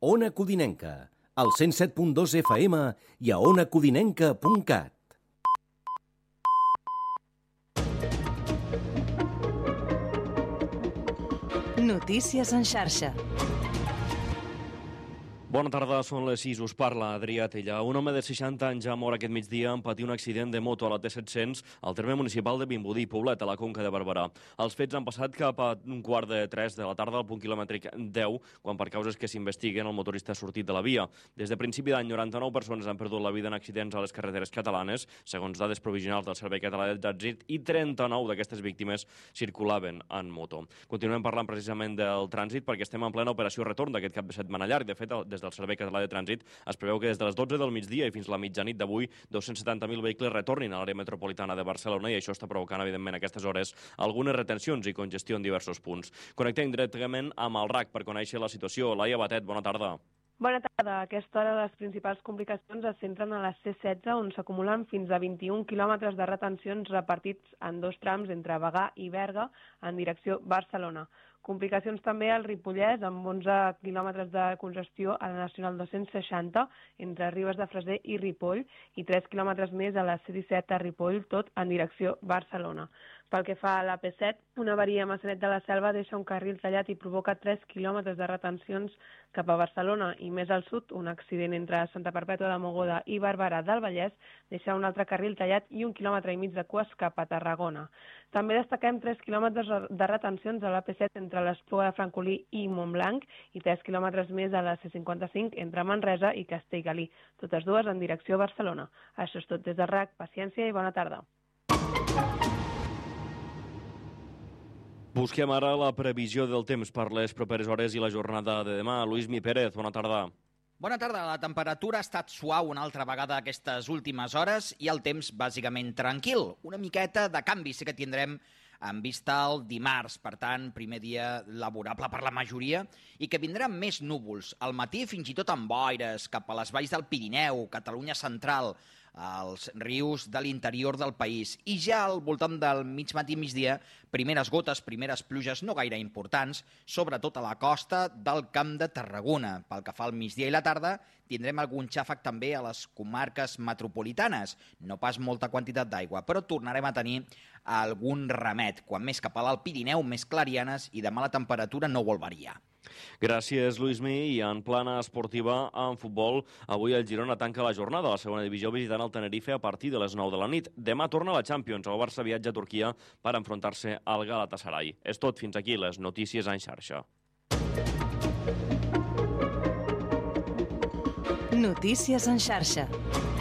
Ona Codinenca, al 107.2 FM i a onacodinenca.cat. Notícies en xarxa. Bona tarda, són les 6, us parla Adrià Tella. Un home de 60 anys ha mort aquest migdia en patir un accident de moto a la T700 al terme municipal de Vimbodí, Poblet, a la Conca de Barberà. Els fets han passat cap a 2:45 de la tarda al punt quilomètric 10, quan per causes que s'investiguen el motorista ha sortit de la via. Des de principi d'any, 99 persones han perdut la vida en accidents a les carreteres catalanes, segons dades provisionals del Servei Català de Trànsit, i 39 d'aquestes víctimes circulaven en moto. Continuem parlant precisament del trànsit perquè estem en plena operació retorn d'aquest cap de setmana llarg. De fet, des del Servei Català de Trànsit es preveu que des de les 12 del migdia i fins a la mitjanit d'avui 270.000 vehicles retornin a l'àrea metropolitana de Barcelona i això està provocant, evidentment, a aquestes hores algunes retencions i congestió en diversos punts. Connectem directament amb el RAC per conèixer la situació. Laia Batet, bona tarda. Bona tarda. A aquesta hora les principals complicacions es centren a la C16, on s'acumulen fins a 21 quilòmetres de retencions repartits en dos trams entre Bagà i Berga en direcció Barcelona. Complicacions també al Ripollès, amb 11 quilòmetres de congestió a la Nacional 260 entre Ribes de Freser i Ripoll i 3 quilòmetres més a la C17 a Ripoll, tot en direcció Barcelona. Pel que fa a la P7, una avaria a Massanet de la Selva deixa un carril tallat i provoca 3 quilòmetres de retencions cap a Barcelona i més al sud, un accident entre Santa Perpètua de Mogoda i Barberà del Vallès deixa un altre carril tallat i 1,5 quilòmetres de cues cap a Tarragona. També destaquem 3 quilòmetres de retencions a la P7 entre l'Espluga de Francolí i Montblanc i 3 quilòmetres més a la C55 entre Manresa i Castellgalí, totes dues en direcció a Barcelona. Això és tot des de RAC, paciència i bona tarda. Busquem ara la previsió del temps per les properes hores i la jornada de demà. Luismi Pérez, bona tarda. Bona tarda. La temperatura ha estat suau una altra vegada aquestes últimes hores i el temps bàsicament tranquil. Una miqueta de canvi sí que tindrem en vista al dimarts, per tant, primer dia laborable per la majoria, i que vindran més núvols. Al matí fins i tot amb boires cap a les valls del Pirineu, Catalunya central, als rius de l'interior del país. I ja al voltant del mig matí i migdia, primeres gotes, primeres pluges no gaire importants, sobretot a la costa del Camp de Tarragona. Pel que fa al migdia i la tarda, tindrem algun xàfec també a les comarques metropolitanes. No pas molta quantitat d'aigua, però tornarem a tenir algun remet. Quan més cap a l'Alt Pirineu, més clarianes, i demà la temperatura no vol variar. Gràcies, Luismi. I en plana esportiva, en futbol, avui el Girona tanca la jornada a la segona divisió visitant el Tenerife a partir de les 9 de la nit. Demà torna a la Champions. El Barça viatja a Turquia per enfrontar-se al Galatasaray. És tot, fins aquí les notícies en xarxa. Notícies en xarxa.